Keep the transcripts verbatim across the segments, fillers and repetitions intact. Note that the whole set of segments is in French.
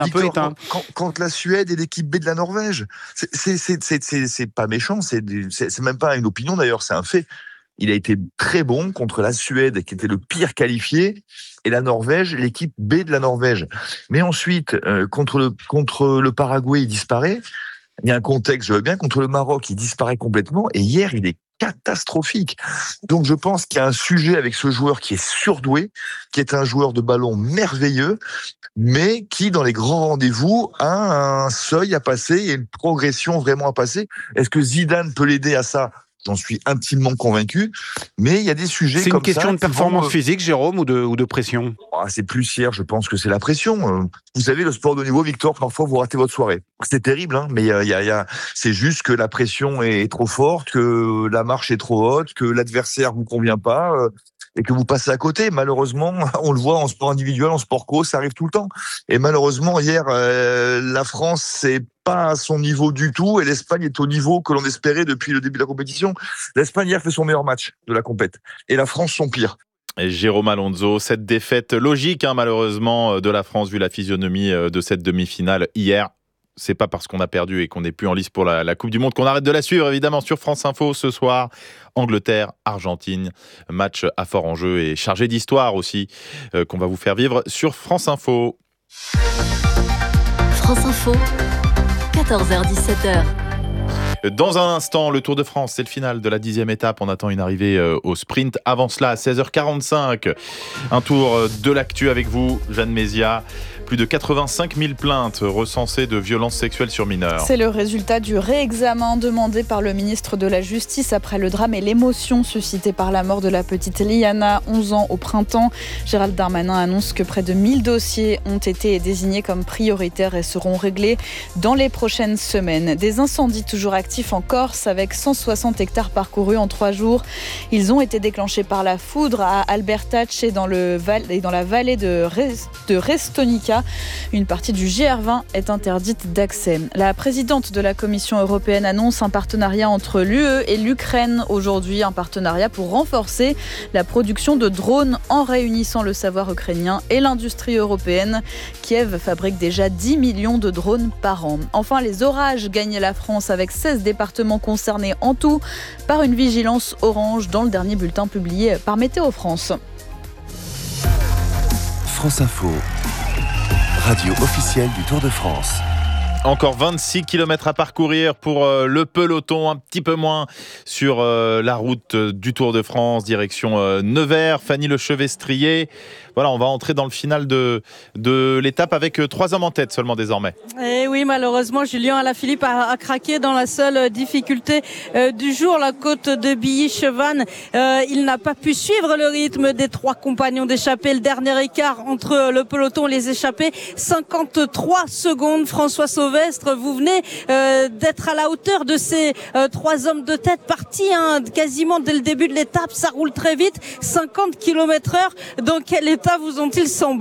un Victor, peu éteint. Quand, quand la Suède est l'équipe B de la Norvège, c'est, c'est, c'est, c'est, c'est, c'est pas méchant, c'est, c'est, c'est même pas une opinion d'ailleurs, c'est un fait. Il a été très bon contre la Suède, qui était le pire qualifié, et la Norvège, l'équipe B de la Norvège. Mais ensuite, euh, contre le contre le Paraguay, il disparaît. Il y a un contexte, je veux bien, contre le Maroc, il disparaît complètement, et hier, il est catastrophique. Donc je pense qu'il y a un sujet avec ce joueur qui est surdoué, qui est un joueur de ballon merveilleux, mais qui, dans les grands rendez-vous, a un seuil à passer et une progression vraiment à passer. Est-ce que Zidane peut l'aider à ça ? J'en suis intimement convaincu, mais il y a des sujets comme ça. C'est une question ça de performance vont, euh... physique, Jérôme, ou de, ou de pression ? Ah, c'est plus hier, je pense que c'est la pression. Vous savez, le sport de haut niveau, Victor, parfois vous ratez votre soirée. C'est terrible, hein, mais il y a, il y a, il y a... c'est juste que la pression est trop forte, que la marche est trop haute, que l'adversaire vous convient pas, euh, et que vous passez à côté. Malheureusement, on le voit en sport individuel, en sport co, ça arrive tout le temps. Et malheureusement, hier, euh, la France, c'est pas à son niveau du tout, et l'Espagne est au niveau que l'on espérait depuis le début de la compétition. L'Espagne hier fait son meilleur match de la compète, et la France son pire. Et Jérôme Alonso, cette défaite logique, hein, malheureusement, de la France, vu la physionomie de cette demi-finale hier. C'est pas parce qu'on a perdu et qu'on n'est plus en lice pour la, la Coupe du Monde qu'on arrête de la suivre, évidemment, sur France Info ce soir. Angleterre, Argentine, match à fort enjeu et chargé d'histoire aussi, euh, qu'on va vous faire vivre sur France Info. France Info, quatorze heures dix-sept heures. Dans un instant, le Tour de France, c'est le final de la dixième étape. On attend une arrivée euh, au sprint. Avant cela, à seize heures quarante-cinq, un tour de l'actu avec vous, Jeanne Mézia. Plus de quatre-vingt-cinq mille plaintes recensées de violences sexuelles sur mineurs. C'est le résultat du réexamen demandé par le ministre de la Justice après le drame et l'émotion suscitée par la mort de la petite Liana, onze ans, au printemps. Gérald Darmanin annonce que près de mille dossiers ont été désignés comme prioritaires et seront réglés dans les prochaines semaines. Des incendies toujours actifs en Corse avec cent soixante hectares parcourus en trois jours. Ils ont été déclenchés par la foudre à Albertacce et dans, le val- et dans la vallée de, Res- de Restonica. Une partie du G R vingt est interdite d'accès. La présidente de la Commission européenne annonce un partenariat entre l'U E et l'Ukraine aujourd'hui, un partenariat pour renforcer la production de drones en réunissant le savoir ukrainien et l'industrie européenne. Kiev fabrique déjà dix millions de drones par an. Enfin, les orages gagnent la France avec seize départements concernés en tout par une vigilance orange dans le dernier bulletin publié par Météo France. France Info, radio officielle du Tour de France. Encore vingt-six kilomètres à parcourir pour euh, le peloton, un petit peu moins sur euh, la route euh, du Tour de France, direction euh, Nevers. Fanny Lechevestrier, voilà, on va entrer dans le final de, de l'étape avec euh, trois hommes en tête seulement désormais. Et oui, malheureusement, Julien Alaphilippe a, a craqué dans la seule difficulté euh, du jour, la côte de Billy-Chevannes. Euh, il n'a pas pu suivre le rythme des trois compagnons d'échappée. Le dernier écart entre le peloton et les échappés, cinquante-trois secondes. François Sauvestre, vous venez euh, d'être à la hauteur de ces euh, trois hommes de tête partis hein, quasiment dès le début de l'étape. Ça roule très vite, cinquante kilomètres heure. Dans quel état vous ont-ils semblé ?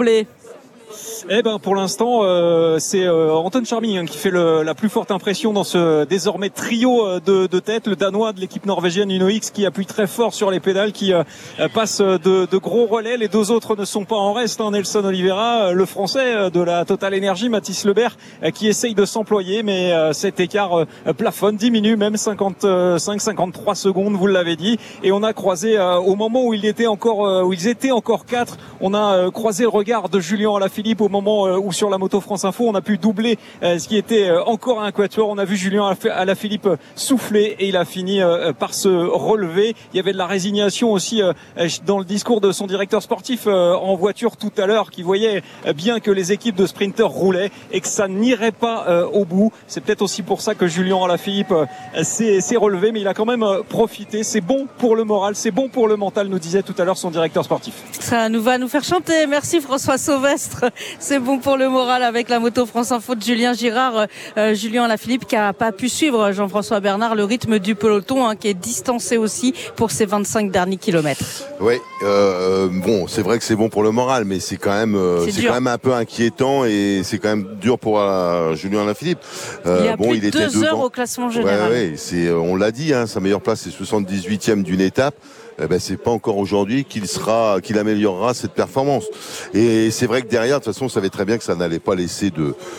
Eh ben pour l'instant euh, c'est euh, Anton Charming hein, qui fait le, la plus forte impression dans ce désormais trio euh, de, de tête, le Danois de l'équipe norvégienne Uno X qui appuie très fort sur les pédales, qui euh, passe de, de gros relais. Les deux autres ne sont pas en reste, hein, Nelson Oliveira, euh, le français euh, de la Total Energy, Mathis Lebert euh, qui essaye de s'employer, mais euh, cet écart euh, plafonne, diminue même cinquante-cinq cinquante-trois secondes, vous l'avez dit, et on a croisé euh, au moment où il était encore euh, où ils étaient encore quatre, on a euh, croisé le regard de Julien Alaphilippe au moment où sur la moto France Info on a pu doubler ce qui était encore un quatuor. On a vu Julien Alaphilippe souffler et il a fini par se relever. Il y avait de la résignation aussi dans le discours de son directeur sportif en voiture tout à l'heure, qui voyait bien que les équipes de sprinteurs roulaient et que ça n'irait pas au bout. C'est peut-être aussi pour ça que Julien Alaphilippe s'est, s'est relevé, mais il a quand même profité. C'est bon pour le moral, c'est bon pour le mental, nous disait tout à l'heure son directeur sportif. Ça nous va nous faire chanter. Merci François Sauvestre. C'est bon pour le moral avec la moto France Info de Julien Girard. Euh, Julien Alaphilippe qui n'a pas pu suivre, Jean-François Bernard, le rythme du peloton, hein, qui est distancé aussi pour ses vingt-cinq derniers kilomètres. Oui, euh, bon, c'est vrai que c'est bon pour le moral, mais c'est quand même, euh, c'est, c'est quand même un peu inquiétant et c'est quand même dur pour euh, Julien Alaphilippe. Euh, il y a bon, plus il de deux heures au classement général. Ouais, ouais, c'est, on l'a dit, hein, sa meilleure place c'est soixante-dix-huitième d'une étape. eh ben, c'est pas encore aujourd'hui qu'il sera, qu'il améliorera cette performance. Et c'est vrai que derrière, de toute façon, on savait très bien que ça n'allait pas laisser de,